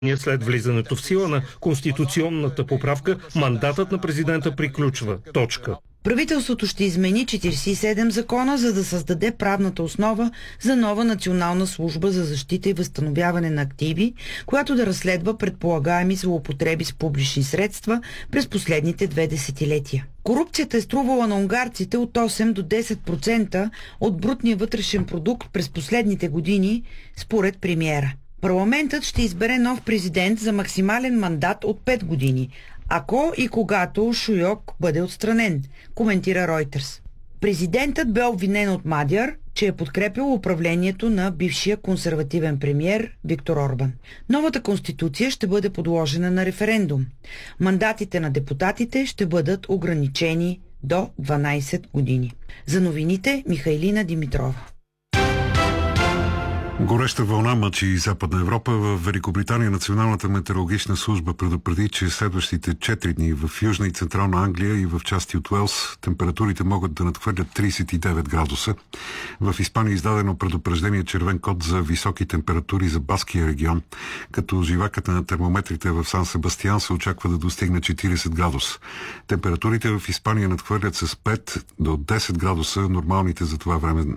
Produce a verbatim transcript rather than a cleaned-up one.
След влизането в сила на конституционната поправка, мандатът на президента приключва. Точка. Правителството ще измени четиридесет и седем закона, за да създаде правната основа за нова национална служба за защита и възстановяване на активи, която да разследва предполагаеми злоупотреби с публични средства през последните две десетилетия. Корупцията е струвала на унгарците от осем до десет процента от брутния вътрешен продукт през последните години, според премиера. Парламентът ще избере нов президент за максимален мандат от пет години, ако и когато Шойок бъде отстранен, коментира Ройтерс. Президентът бе обвинен от Мадяр, че е подкрепил управлението на бившия консервативен премиер Виктор Орбан. Новата конституция ще бъде подложена на референдум. Мандатите на депутатите ще бъдат ограничени до дванадесет години. За новините Михайлина Димитрова. Гореща вълна мъчи и Западна Европа. В Великобритания Националната метеорологична служба предупреди, че следващите четири дни в Южна и Централна Англия и в части от Уелс температурите могат да надхвърлят тридесет и девет градуса. В Испания е издадено предупреждение червен код за високи температури за Баския регион, като живаката на термометрите в Сан Себастиан се очаква да достигне четиридесет градуса. Температурите в Испания надхвърлят с пет до десет градуса нормалните за това време